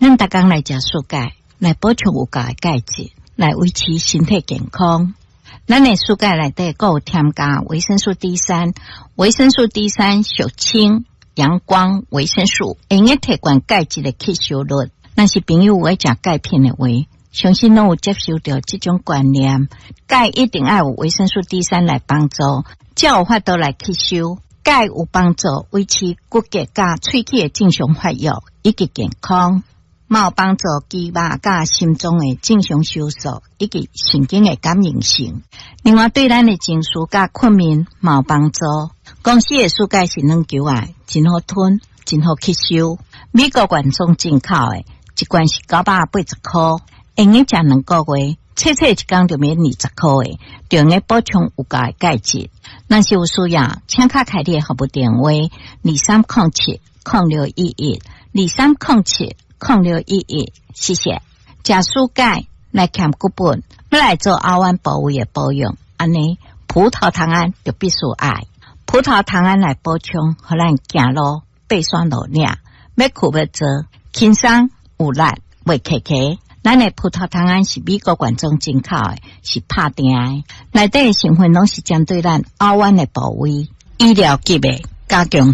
咱逐工来食蔬钙，来补充有钙的钙质，来维持身体健康。咱的蔬钙内底还有添加维生素 D3， 维生素 D3 属氢、阳光维生素，会用提悬钙质的吸收率。若是朋友有爱食钙片的话，相信拢有接受到这种观念，钙一定要有维生素 D3 来帮助，才有法度来吸收。钙有帮助维持骨骼甲喙齿的正常发育以及健康，嘛有帮助肌肉甲心脏的正常收缩以及神经的感应性。另外对咱的情绪甲困眠嘛有帮助。公司的蔬钙是软球啊，真好吞，真好吸收。美国原装进口的，一罐是980块，用个食2个月，切一天就免20块的，就用个补充有钙钙质。若是有需要，请卡开列服务电话2307-0611，2307-0611，谢谢。食蔬钙来减骨本，要来做后弯部位的保养，安尼葡萄糖胺就必须爱。葡萄糖胺来补充，互咱行路爬山路领，要去要做，轻松有力，袂客气。咱的葡萄糖胺是美国原装进口的，是拍定的，内底的成分拢是针对咱后弯的部位，医疗级的加强